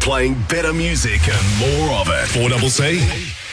playing better music and more of it. 4CC